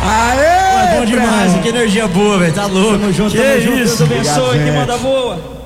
Aê, bom demais, que energia boa, velho, tá louco. Tamo junto, que tamo junto. isso? Deus abençoe, que manda boa.